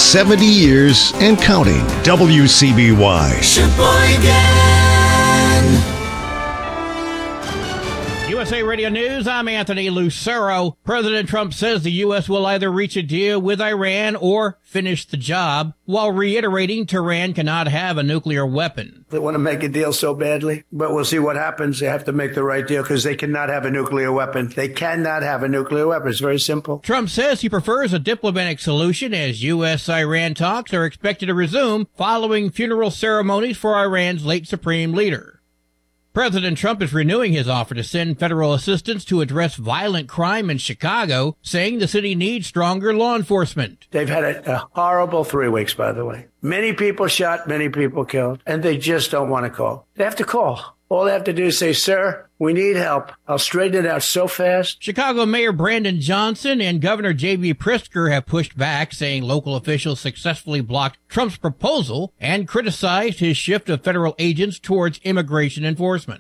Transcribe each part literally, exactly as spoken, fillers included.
seventy years and counting. W C B Y. Sheboygan. U S A Radio News, I'm Anthony Lucero. President Trump says the U S will either reach a deal with Iran or finish the job, while reiterating Tehran cannot have a nuclear weapon. They want to make a deal so badly, but we'll see what happens. They have to make the right deal because they cannot have a nuclear weapon. They cannot have a nuclear weapon. It's very simple. Trump says he prefers a diplomatic solution as U S Iran talks are expected to resume following funeral ceremonies for Iran's late supreme leader. President Trump is renewing his offer to send federal assistance to address violent crime in Chicago, saying the city needs stronger law enforcement. They've had a, a horrible three weeks, by the way. Many people shot, many people killed, and they just don't want to call. They have to call. All they have to do is say, sir, we need help. I'll straighten it out so fast. Chicago Mayor Brandon Johnson and Governor J B Pritzker have pushed back, saying local officials successfully blocked Trump's proposal and criticized his shift of federal agents towards immigration enforcement.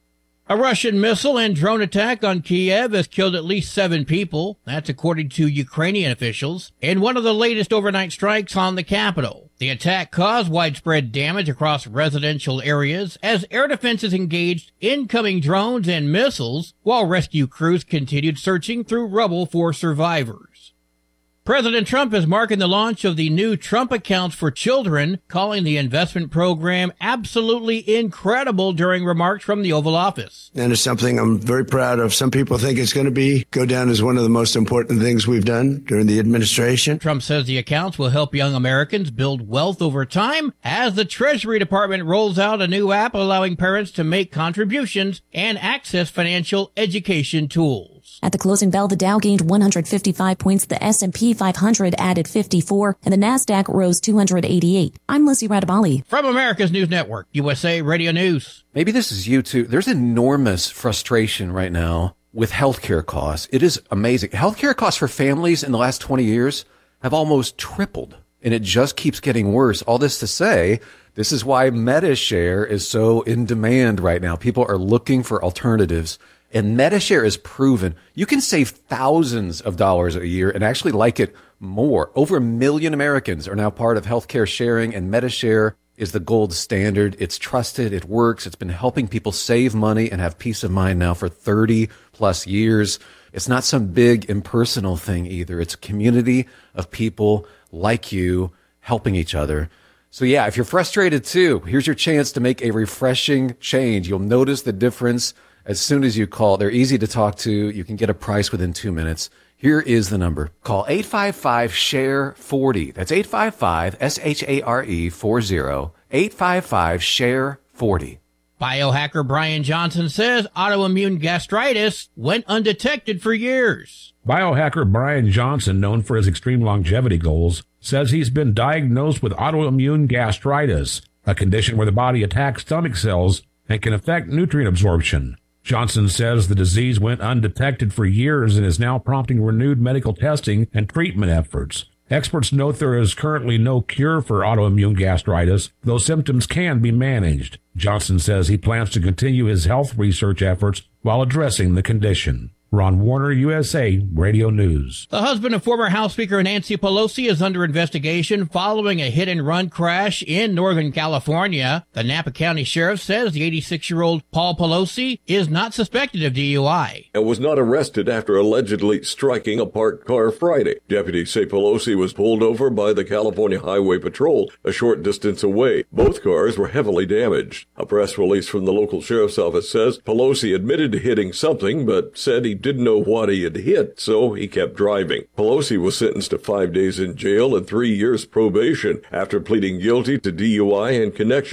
A Russian missile and drone attack on Kiev has killed at least seven people. That's according to Ukrainian officials, in one of the latest overnight strikes on the capital. The attack caused widespread damage across residential areas as air defenses engaged incoming drones and missiles, while rescue crews continued searching through rubble for survivors. President Trump is marking the launch of the new Trump Accounts for Children, calling the investment program absolutely incredible during remarks from the Oval Office. And it's something I'm very proud of. Some people think it's going to be go down as one of the most important things we've done during the administration. Trump says the accounts will help young Americans build wealth over time as the Treasury Department rolls out a new app allowing parents to make contributions and access financial education tools. At the closing bell, the Dow gained one hundred fifty-five points, the S and P five hundred added fifty-four, and the NASDAQ rose two hundred eighty-eight. I'm Lizzie Radabali. From America's News Network, U S A Radio News. Maybe this is you too. There's enormous frustration right now with healthcare costs. It is amazing. Healthcare costs for families in the last twenty years have almost tripled, and it just keeps getting worse. All this to say, this is why MediShare is so in demand right now. People are looking for alternatives. And MediShare is proven you can save thousands of dollars a year and actually like it more. Over a million Americans are now part of healthcare sharing, and MediShare is the gold standard. It's trusted. It works. It's been helping people save money and have peace of mind now for thirty plus years. It's not some big impersonal thing either. It's a community of people like you helping each other. So yeah, if you're frustrated too, here's your chance to make a refreshing change. You'll notice the difference as soon as you call. They're easy to talk to. You can get a price within two minutes. Here is the number. Call eight five five, S H A R E, forty. That's eight five five, S H A R E, forty. eight five five, S H A R E, forty. Biohacker Brian Johnson says autoimmune gastritis went undetected for years. Biohacker Brian Johnson, known for his extreme longevity goals, says he's been diagnosed with autoimmune gastritis, a condition where the body attacks stomach cells and can affect nutrient absorption. Johnson says the disease went undetected for years and is now prompting renewed medical testing and treatment efforts. Experts note there is currently no cure for autoimmune gastritis, though symptoms can be managed. Johnson says he plans to continue his health research efforts while addressing the condition. Ron Warner, U S A Radio News. The husband of former House Speaker Nancy Pelosi is under investigation following a hit-and-run crash in Northern California. The Napa County Sheriff says the eighty-six-year-old Paul Pelosi is not suspected of D U I. And was not arrested after allegedly striking a parked car Friday. Deputies say Pelosi was pulled over by the California Highway Patrol a short distance away. Both cars were heavily damaged. A press release from the local sheriff's office says Pelosi admitted to hitting something, but said he didn't know what he had hit, so he kept driving. Pelosi was sentenced to five days in jail and three years probation after pleading guilty to D U I in connection